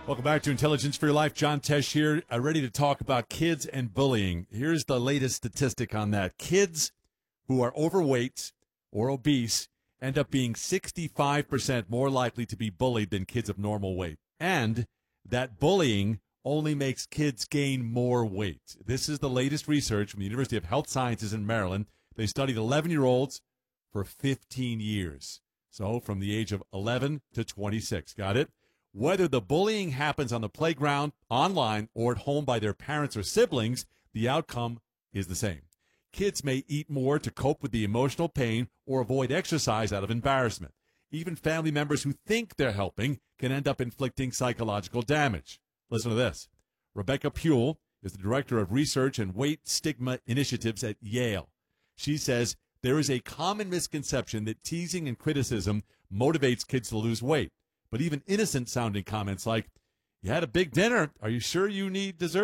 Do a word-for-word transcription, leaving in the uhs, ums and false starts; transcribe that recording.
Welcome back to Intelligence for Your Life. John Tesh here, uh, ready to talk about kids and bullying. Here's the latest statistic on that. Kids who are overweight or obese end up being sixty-five percent more likely to be bullied than kids of normal weight. And that bullying only makes kids gain more weight. This is the latest research from the University of Health Sciences in Maryland. They studied eleven-year-olds for fifteen years. So from the age of eleven to twenty-six. Got it? Whether the bullying happens on the playground, online, or at home by their parents or siblings, the outcome is the same. Kids may eat more to cope with the emotional pain or avoid exercise out of embarrassment. Even family members who think they're helping can end up inflicting psychological damage. Listen to this. Rebecca Puhl is the Director of Research and Weight Stigma Initiatives at Yale. She says there is a common misconception that teasing and criticism motivates kids to lose weight. But even innocent-sounding comments like, "You had a big dinner. Are you sure you need dessert?"